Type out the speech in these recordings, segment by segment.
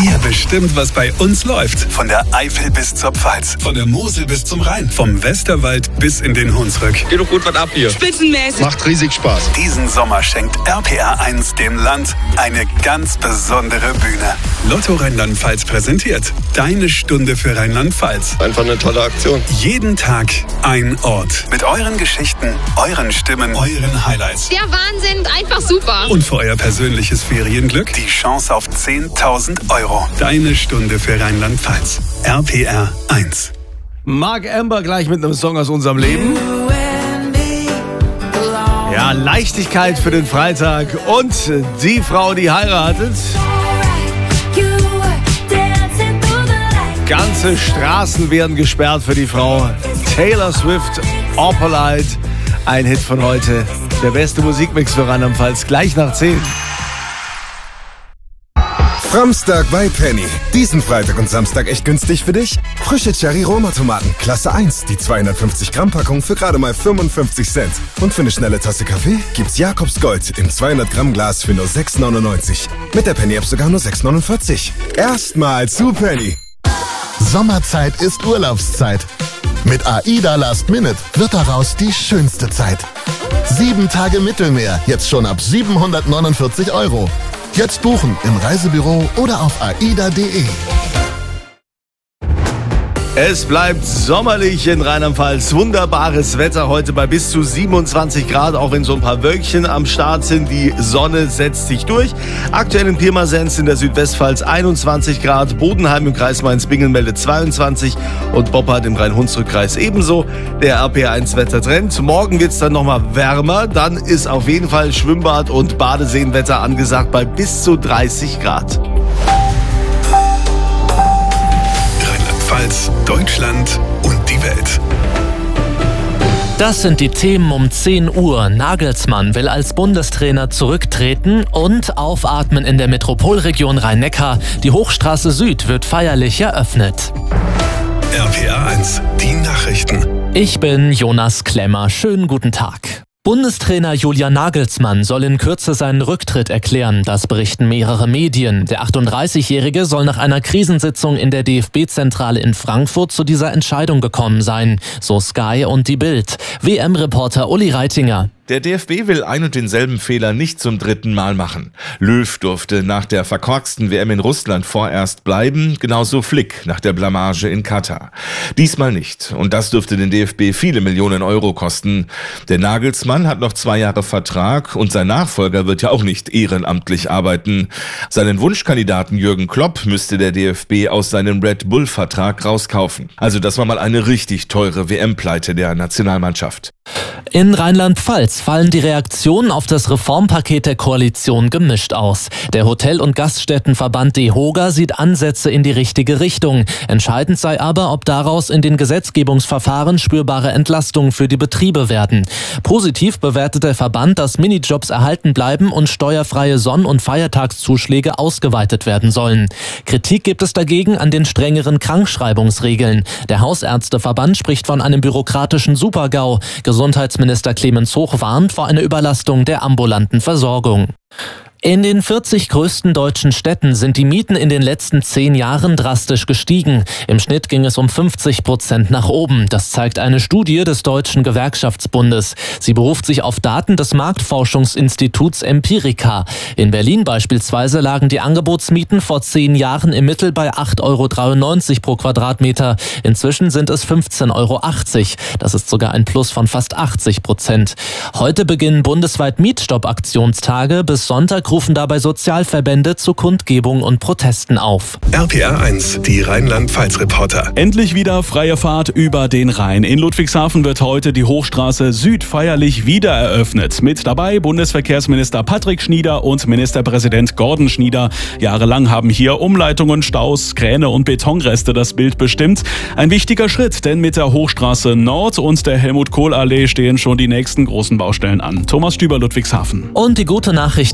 Ihr bestimmt, was bei uns läuft. Von der Eifel bis zur Pfalz. Von der Mosel bis zum Rhein. Vom Westerwald bis in den Hunsrück. Geht doch gut was ab hier. Spitzenmäßig. Macht riesig Spaß. Diesen Sommer schenkt RPR1 dem Land eine ganz besondere Bühne. Lotto Rheinland-Pfalz präsentiert Deine Stunde für Rheinland-Pfalz. Einfach eine tolle Aktion. Jeden Tag ein Ort. Mit euren Geschichten, euren Stimmen, euren Highlights. Der Wahnsinn, einfach super. Und für euer persönliches Ferienglück die Chance auf 10.000 Euro. Deine Stunde für Rheinland-Pfalz. RPR1. Mark Amber gleich mit einem Song aus unserem Leben. Ja, Leichtigkeit für den Freitag und die Frau, die heiratet. Ganze Straßen werden gesperrt für die Frau. Taylor Swift, Opalite, ein Hit von heute. Der beste Musikmix für Rheinland-Pfalz, gleich nach 10. Samstag bei Penny. Diesen Freitag und Samstag echt günstig für dich? Frische Cherry-Roma-Tomaten, Klasse 1, die 250 Gramm Packung für gerade mal 55 Cent. Und für eine schnelle Tasse Kaffee gibt's Jakobs Gold im 200 Gramm Glas für nur 6,99. Mit der Penny-App sogar nur 6,49. Erstmal zu Penny. Sommerzeit ist Urlaubszeit. Mit AIDA Last Minute wird daraus die schönste Zeit. 7 Tage Mittelmeer, jetzt schon ab 749 Euro. Jetzt buchen im Reisebüro oder auf aida.de. Es bleibt sommerlich in Rheinland-Pfalz. Wunderbares Wetter heute bei bis zu 27 Grad, auch wenn so ein paar Wölkchen am Start sind. Die Sonne setzt sich durch. Aktuell in Pirmasens in der Südwestpfalz 21 Grad, Bodenheim im Kreis Mainz-Bingen meldet 22 und Boppard im Rhein-Hunsrück-Kreis ebenso. Der RPR1-Wettertrend. Morgen wird's dann nochmal wärmer. Dann ist auf jeden Fall Schwimmbad- und Badeseenwetter angesagt bei bis zu 30 Grad. Deutschland und die Welt. Das sind die Themen um 10 Uhr. Nagelsmann will als Bundestrainer zurücktreten und aufatmen in der Metropolregion Rhein-Neckar. Die Hochstraße Süd wird feierlich eröffnet. RPR1, die Nachrichten. Ich bin Jonas Klemmer. Schönen guten Tag. Bundestrainer Julian Nagelsmann soll in Kürze seinen Rücktritt erklären. Das berichten mehrere Medien. Der 38-Jährige soll nach einer Krisensitzung in der DFB-Zentrale in Frankfurt zu dieser Entscheidung gekommen sein. So Sky und die Bild. WM-Reporter Uli Reitinger. Der DFB will ein und denselben Fehler nicht zum 3. Mal machen. Löw durfte nach der verkorksten WM in Russland vorerst bleiben, genauso Flick nach der Blamage in Katar. Diesmal nicht. Und das dürfte den DFB viele Millionen Euro kosten. Der Nagelsmann hat noch 2 Jahre Vertrag und sein Nachfolger wird ja auch nicht ehrenamtlich arbeiten. Seinen Wunschkandidaten Jürgen Klopp müsste der DFB aus seinem Red Bull-Vertrag rauskaufen. Also das war mal eine richtig teure WM-Pleite der Nationalmannschaft. In Rheinland-Pfalz fallen die Reaktionen auf das Reformpaket der Koalition gemischt aus. Der Hotel- und Gaststättenverband DEHOGA sieht Ansätze in die richtige Richtung. Entscheidend sei aber, ob daraus in den Gesetzgebungsverfahren spürbare Entlastungen für die Betriebe werden. Positiv bewertet der Verband, dass Minijobs erhalten bleiben und steuerfreie Sonn- und Feiertagszuschläge ausgeweitet werden sollen. Kritik gibt es dagegen an den strengeren Krankschreibungsregeln. Der Hausärzteverband spricht von einem bürokratischen Supergau. Gesundheitsminister Clemens Hoch warnt vor einer Überlastung der ambulanten Versorgung. In den 40 größten deutschen Städten sind die Mieten in den letzten 10 Jahren drastisch gestiegen. Im Schnitt ging es um 50% nach oben. Das zeigt eine Studie des Deutschen Gewerkschaftsbundes. Sie beruft sich auf Daten des Marktforschungsinstituts Empirica. In Berlin beispielsweise lagen die Angebotsmieten vor 10 Jahren im Mittel bei 8,93 € pro Quadratmeter. Inzwischen sind es 15,80 €. Das ist sogar ein Plus von fast 80%. Heute beginnen bundesweit Mietstopp-Aktionstage. Bis Sonntag rufen dabei Sozialverbände zu Kundgebungen und Protesten auf. RPR1, die Rheinland-Pfalz-Reporter. Endlich wieder freie Fahrt über den Rhein. In Ludwigshafen wird heute die Hochstraße Süd feierlich wieder eröffnet. Mit dabei Bundesverkehrsminister Patrick Schnieder und Ministerpräsident Gordon Schnieder. Jahrelang haben hier Umleitungen, Staus, Kräne und Betonreste das Bild bestimmt. Ein wichtiger Schritt, denn mit der Hochstraße Nord und der Helmut-Kohl-Allee stehen schon die nächsten großen Baustellen an. Thomas Stüber, Ludwigshafen. Und die gute Nachricht kommt vom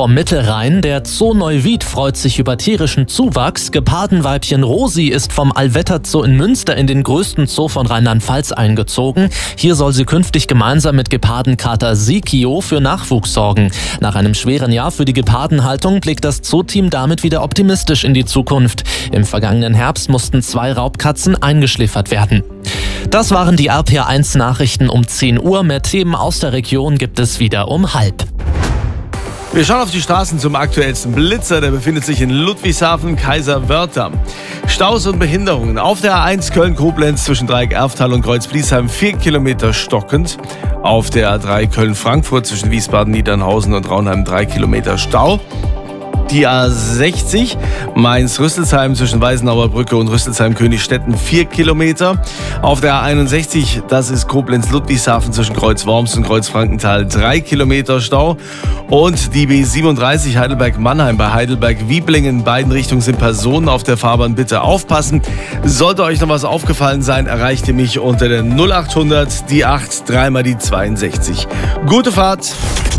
vom Mittelrhein. Der Zoo Neuwied freut sich über tierischen Zuwachs. Gepardenweibchen Rosi ist vom Allwetter Zoo in Münster in den größten Zoo von Rheinland-Pfalz eingezogen. Hier soll sie künftig gemeinsam mit Gepardenkater Sikio für Nachwuchs sorgen. Nach einem schweren Jahr für die Gepardenhaltung blickt das Zooteam damit wieder optimistisch in die Zukunft. Im vergangenen Herbst mussten 2 Raubkatzen eingeschläfert werden. Das waren die RPA1 Nachrichten um 10 Uhr. Mehr Themen aus der Region gibt es wieder um 12:30. Wir schauen auf die Straßen zum aktuellsten Blitzer. Der befindet sich in Ludwigshafen, Kaiserwörther. Staus und Behinderungen. Auf der A1 Köln-Koblenz zwischen Dreieck-Erftal und Kreuz-Bliesheim 4 Kilometer stockend. Auf der A3 Köln-Frankfurt zwischen Wiesbaden-Niedernhausen und Raunheim 3 Kilometer Stau. Die A60 Mainz-Rüsselsheim zwischen Weißenauer Brücke und Rüsselsheim-Königsstetten 4 Kilometer. Auf der A61, das ist Koblenz-Ludwigshafen zwischen Kreuz-Worms und Kreuz-Frankenthal 3 Kilometer Stau. Und die B37 Heidelberg-Mannheim bei Heidelberg-Wieblingen. In beiden Richtungen sind Personen auf der Fahrbahn. Bitte aufpassen. Sollte euch noch was aufgefallen sein, erreicht ihr mich unter der 0800 die 8 3 mal die 62. Gute Fahrt!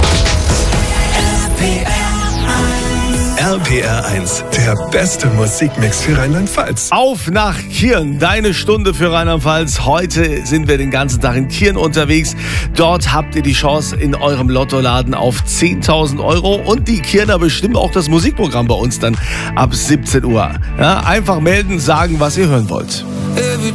RPR1, der beste Musikmix für Rheinland-Pfalz. Auf nach Kirn, deine Stunde für Rheinland-Pfalz. Heute sind wir den ganzen Tag in Kirn unterwegs. Dort habt ihr die Chance in eurem Lottoladen auf 10.000 € und die Kirner bestimmen auch das Musikprogramm bei uns dann ab 17 Uhr. Ja, einfach melden, sagen, was ihr hören wollt.